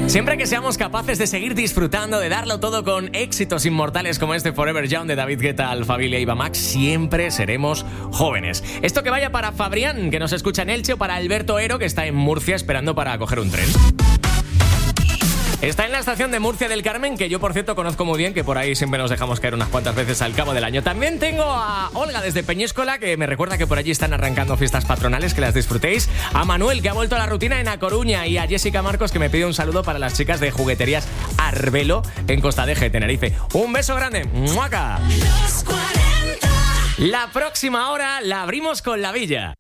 Siempre que seamos capaces de seguir disfrutando, de darlo todo con éxitos inmortales como este Forever Young de David Guetta, Alphaville y Eva Max, siempre seremos jóvenes. Esto que vaya para Fabrián, que nos escucha en Elche, o para Alberto Ero, que está en Murcia esperando para coger un tren. Está en la estación de Murcia del Carmen, que yo, por cierto, conozco muy bien, que por ahí siempre nos dejamos caer unas cuantas veces al cabo del año. También tengo a Olga desde Peñíscola, que me recuerda que por allí están arrancando fiestas patronales, que las disfrutéis. A Manuel, que ha vuelto a la rutina en A Coruña. Y a Jessica Marcos, que me pide un saludo para las chicas de Jugueterías Arbelo, en Costa de Eje, Tenerife. Un beso grande. ¡Muaca! La próxima hora la abrimos con la Villa.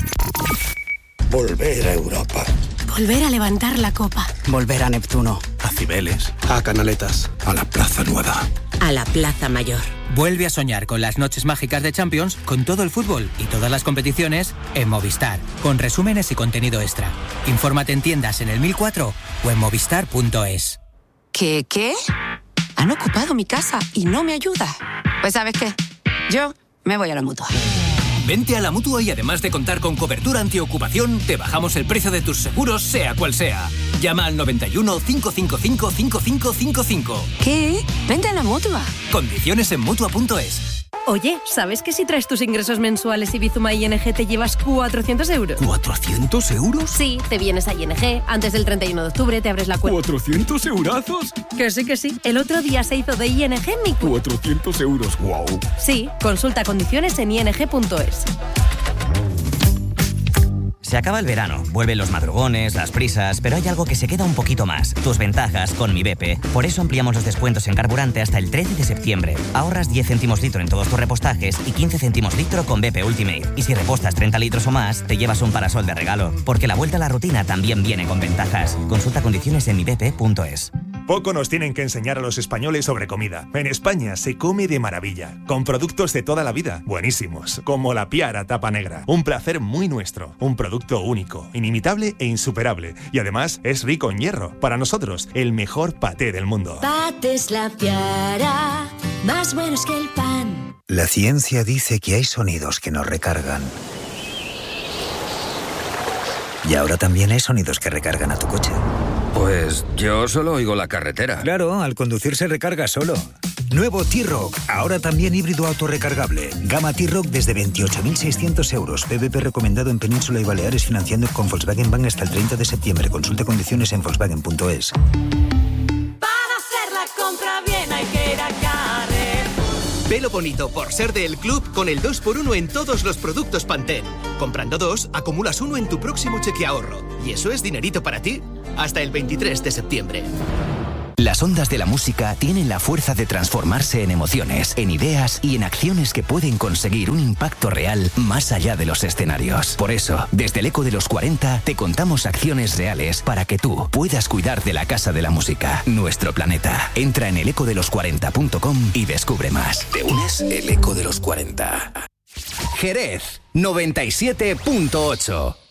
Volver a Europa. Volver a levantar la copa. Volver a Neptuno. A Cibeles. A Canaletas. A la Plaza Nueva. A la Plaza Mayor. Vuelve a soñar con las noches mágicas de Champions, con todo el fútbol y todas las competiciones en Movistar, con resúmenes y contenido extra. Infórmate en tiendas en el 1004 o en movistar.es. ¿Qué? Han ocupado mi casa y no me ayuda. Pues ¿sabes qué? Yo me voy a la Mutua. Vente a la Mutua y además de contar con cobertura antiocupación, te bajamos el precio de tus seguros, sea cual sea. Llama al 91 555 5555. ¿Qué? Vente a la Mutua. Condiciones en Mutua.es. Oye, ¿sabes que si traes tus ingresos mensuales y Bizuma ING te llevas 400 euros? ¿400 euros? Sí, te vienes a ING, antes del 31 de octubre te abres la cuenta. ¿400 eurazos? Que sí. El otro día se hizo de ING mi cuenta. 400 euros, wow. Sí, consulta condiciones en ing.es. Se acaba el verano, vuelven los madrugones, las prisas, pero hay algo que se queda un poquito más. Tus ventajas con Mi BP. Por eso ampliamos los descuentos en carburante hasta el 13 de septiembre. Ahorras 10 céntimos litro en todos tus repostajes y 15 céntimos litro con BP Ultimate. Y si repostas 30 litros o más, te llevas un parasol de regalo. Porque la vuelta a la rutina también viene con ventajas. Consulta condiciones en mibp.es. Poco nos tienen que enseñar a los españoles sobre comida. En España se come de maravilla, con productos de toda la vida, buenísimos, como la Piara Tapa Negra. Un placer muy nuestro, un producto único, inimitable e insuperable. Y además es rico en hierro. Para nosotros, el mejor paté del mundo. Patés La Piara, más buenos que el pan. La ciencia dice que hay sonidos que nos recargan. Y ahora también hay sonidos que recargan a tu coche. Pues yo solo oigo la carretera. Claro, al conducir se recarga solo. Nuevo T-Roc, ahora también híbrido autorrecargable. Gama T-Roc desde 28.600 euros. PVP recomendado en Península y Baleares, financiando con Volkswagen Bank hasta el 30 de septiembre. Consulte condiciones en Volkswagen.es. Para hacer la compra bien hay que ir a Carrefour. Velo bonito por ser del club con el 2x1 en todos los productos Pantene. Comprando 2, acumulas 1 en tu próximo cheque ahorro. Y eso es dinerito para ti. Hasta el 23 de septiembre. Las ondas de la música tienen la fuerza de transformarse en emociones, en ideas y en acciones que pueden conseguir un impacto real más allá de los escenarios. Por eso, desde el Eco de los 40 te contamos acciones reales para que tú puedas cuidar de la Casa de la Música, nuestro planeta. Entra en elecodelos40.com y descubre más. ¿Te unes? El Eco de los 40. Jerez 97.8.